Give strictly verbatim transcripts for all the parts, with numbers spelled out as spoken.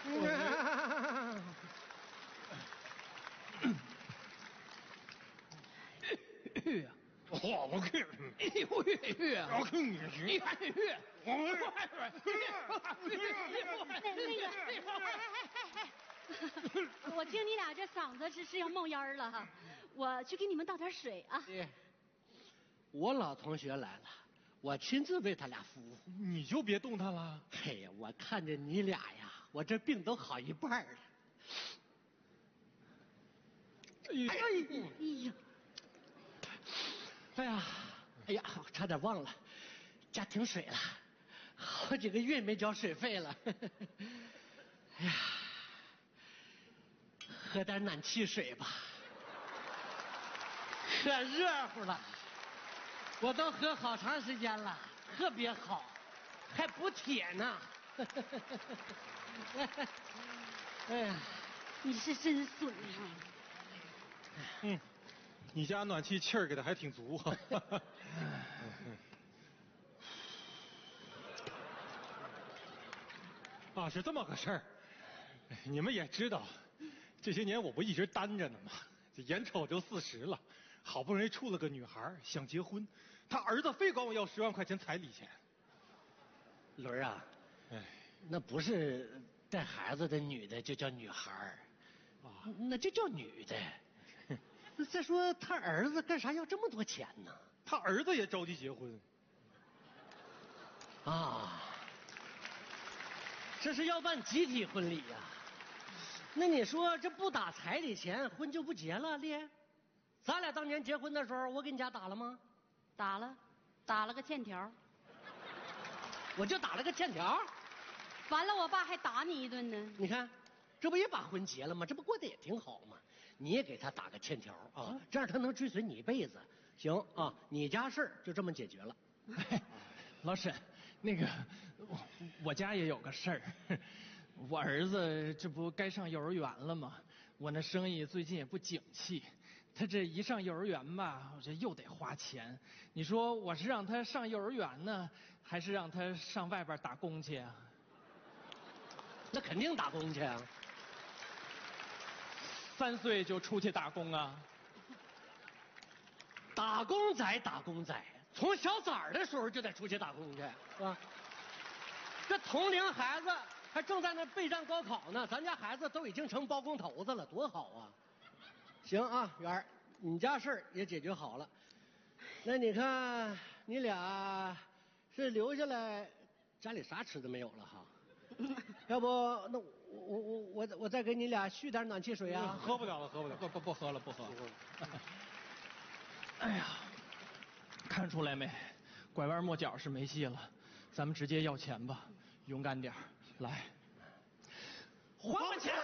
去呀！ 我不去， 我去去啊！ 我去你去， 你看去， 我那个，我听你俩这嗓子是是要冒烟了哈，我去给你们倒点水啊。 我老同学来了，我亲自为他俩服务。 你就别动他了。 哎呀，我看着你俩呀，我这病都好一半了。哎呀，哎呀，哎呀，哎呀，差点忘了，家停水了，好几个月没交水费了。哎呀，喝点暖气水吧，可热乎了，我都喝好长时间了，特别好，还补铁呢。哎呀， 你是真损啊！ 嗯，你家暖气气儿给的还挺足哈。啊，是这么个事儿。你们也知道，这些年我不一直单着呢吗？这眼瞅就四十了，好不容易处了个女孩，想结婚，他儿子非管我要十万块钱彩礼钱。 伦啊， 哎， 那不是带孩子的女的就叫女孩儿，啊，那就叫女的。再说他儿子干啥要这么多钱呢？ 他儿子也着急结婚。 啊，这是要办集体婚礼呀、啊？那你说这不打彩礼钱，婚就不结了？丽，咱俩当年结婚的时候，我给你家打了吗？ 打了，打了个欠条。 我就打了个欠条。 完了，我爸还打你一顿呢。 你看，这不也把婚结了吗？这不过得也挺好吗？你也给他打个欠条啊，这样他能追随你一辈子。行啊，你家事儿就这么解决了。 老沈，那个我我家也有个事儿，我儿子这不该上幼儿园了吗？我那生意最近也不景气，他这一上幼儿园吧，我这又得花钱。你说我是让他上幼儿园呢，还是让他上外边打工去啊？ 那肯定打工去啊。 三岁就出去打工啊？ 打工仔，打工仔，从小崽儿的时候就得出去打工去，是吧？这同龄孩子还正在那备战高考呢，咱家孩子都已经成包工头子了，多好啊！行啊，元儿，你家事儿也解决好了，那你看你俩是留下来，家里啥吃的没有了哈？要不那我我我我我再给你俩续点暖气水啊？ 喝不了了，喝不了， 不不不喝了，不喝了。哎呀，看出来没？拐弯抹角是没戏了，咱们直接要钱吧，勇敢点来，还我钱！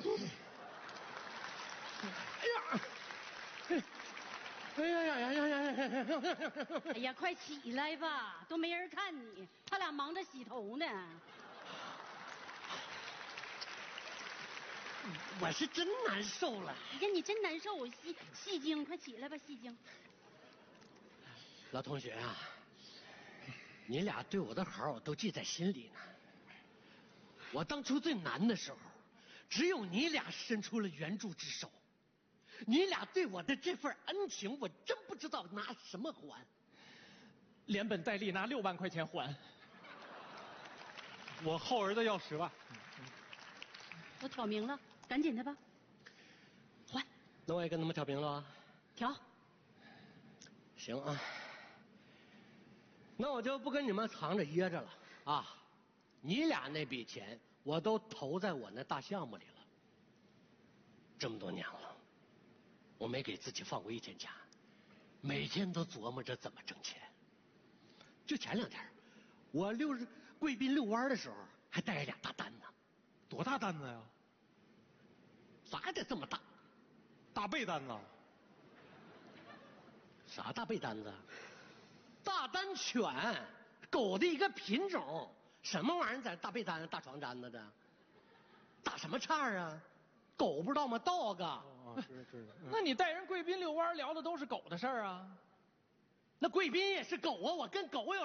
哎呀！哎呀呀呀呀呀呀呀！ 哎呀，快起来吧，都没人看你，他俩忙着洗头呢。 我是真难受了。 哎呀，你真难受，我戏戏精，快起来吧，戏精。 老同学啊，你俩对我的好我都记在心里呢。我当初最难的时候，只有你俩伸出了援助之手。你俩对我的这份恩情，我真不知道拿什么还。 连本带利拿六万块钱还。 我后儿子要十万。 我挑明了，赶紧的吧。还。 那我也跟他们挑明了啊。 挑。 行啊。那我就不跟你们藏着掖着了啊！你俩那笔钱我都投在我那大项目里了。这么多年了，我没给自己放过一天假，每天都琢磨着怎么挣钱。就前两天，我溜着贵宾遛弯的时候，还带着俩大单呢。 多大单子呀？ 咋得这么大？ 大背单子。 啥大背单子？大丹犬，狗的一个品种。什么玩意儿在大被单、大床单子的？打什么岔啊？狗不知道吗 ？dog。 哦，是是。 那你带人贵宾遛弯聊的都是狗的事儿啊？ 那贵宾也是狗啊，我跟狗有